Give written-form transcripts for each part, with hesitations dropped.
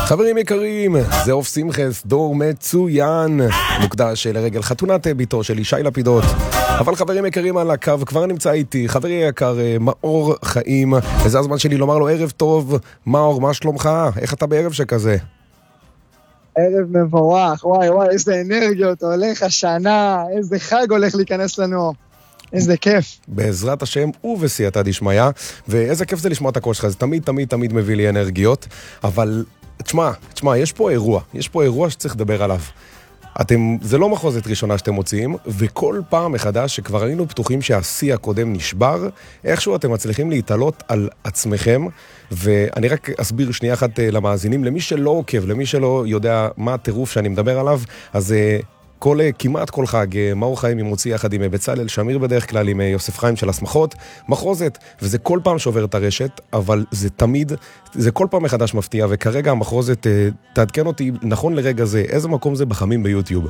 חברים יקרים, זה אוף שמחס, דור מצוין, מוקדש לרגל חתונת ביתו של ישי לפידות. אבל חברים יקרים על הקו כבר נמצא איתי חברי יקר מאור חיים, וזה הזמן שלי לומר לו ערב טוב. מאור, מה שלומך? איך אתה בערב שכזה? ערב מבורך, וואי וואי, איזה אנרגיות הולך השנה, איזה חג הולך להיכנס לנו, איזה כיף. בעזרת השם ובסייעתא דשמיא, ואיזה כיף זה לשמוע את הקול שלך, זה תמיד תמיד תמיד מביא לי אנרגיות, אבל תשמע, יש פה אירוע שצריך לדבר עליו. זה לא מחוזת ראשונה שאתם מוציאים, וכל פעם מחדש שכבר היינו פתוחים שהשיא הקודם נשבר, איכשהו אתם מצליחים להתעלות על עצמכם, ואני רק אסביר שנייה אחת למאזינים, למי שלא עוקב, למי שלא יודע מה הטירוף שאני מדבר עליו, אז כמעט כל חג, מאור חיים מוציא יחד עם בצלאל שמיר בדרך כלל, עם יוסף חיים של הסמכות, מחרוזת, וזה כל פעם שובר את הרשת, אבל זה כל פעם מחדש מפתיע, וכרגע המחרוזת, תעדכן אותי נכון לרגע זה, איזה מקום זה בחמים ביוטיוב?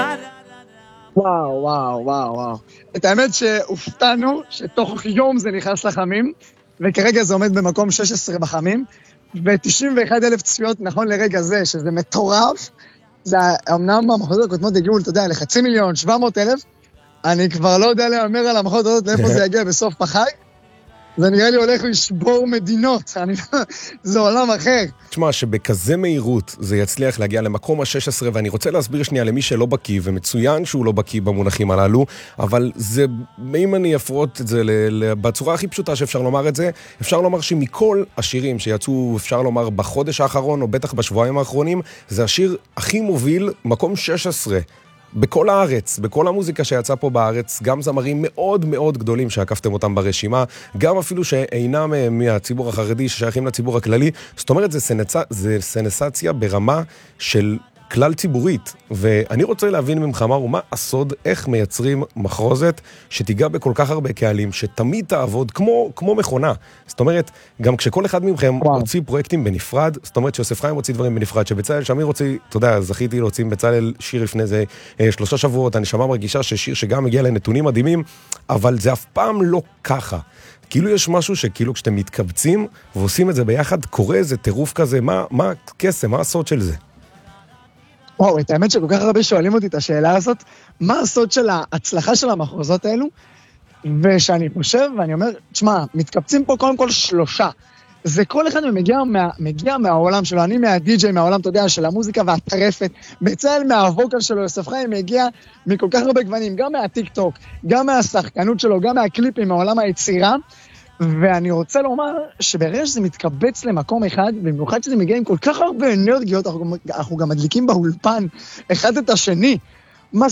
וואו. את האמת שהופתענו שתוך יום זה נכנס לחמים, וכרגע זה עומד במקום 16 בחמים, ו91,000 צפיות נכון לרגע זה, שזה מטורף. זה אמנם המחוזות הקודמות הגיעו, אתה יודע, ל500,700,000, אני כבר לא יודע להאמר על המחוזות הזאת, לאיפה זה יגיע בסוף החג, זה נראה לי הולך לשבור מדינות, זה עולם אחר. תשמע, שבכזה מהירות זה יצליח להגיע למקום ה-16, ואני רוצה להסביר שנייה למי שלא בקיא, ומצוין שהוא לא בקיא במונחים הללו, אבל זה, אם אני אפרוט את זה בצורה הכי פשוטה שאפשר לומר את זה, אפשר לומר שמכל השירים שיצאו, אפשר לומר בחודש האחרון, או בטח בשבועיים האחרונים, זה השיר הכי מוביל, מקום 16. בכל הארץ, בכל המוזיקה שיצאה פה בארץ, גם זמרים מאוד מאוד גדולים שעקפתם אותם ברשימה, גם אפילו שאינם מהציבור החרדי, ששייכים לציבור הכללי. זאת אומרת, זה סנסציה ברמה של כלל ציבורית, ואני רוצה להבין ממך, מאור, מה הסוד, איך מייצרים מחרוזת שתיגע בכל כך הרבה קהלים, שתמיד תעבוד כמו מכונה. זאת אומרת, גם כשכל אחד מכם הוציא פרויקטים בנפרד, זאת אומרת שיוסף חיים הוציא דברים בנפרד, שבצלאל שמיר הוציא, אתה יודע, זכיתי להוציא בצלאל שיר לפני זה 3 שבועות, אני שמע מרגישה ששיר שגם מגיע לנתונים מדהימים, אבל זה אף פעם לא ככה. כאילו יש משהו שכאילו כשאתם מתקבצים ועושים את זה ביחד, קורה איזה טירוף כזה, מה הקסם, מה הסוד של זה? וואו, את האמת שכל כך הרבה שואלים אותי את השאלה הזאת, מה הסוד של ההצלחה של המחרוזות האלו? ושאני חושב, ואני אומר, תשמע, מתקבצים פה קודם כל 3. זה כל אחד מגיע מהעולם שלו, אני מהדי-ג'יי, מהעולם, אתה יודע, של המוזיקה והטרפת, בצלאל מהווקל שלו, יוסף חיים מגיע מכל כך הרבה גוונים, גם מהטיק-טוק, גם מהשחקנות שלו, גם מהקליפים, מהעולם היצירה, ואני רוצה לומר שברגע שזה מתקבץ למקום אחד, במיוחד שזה מגיע עם כל כך הרבה אנרגיות, אנחנו גם מדליקים באולפן אחד את השני,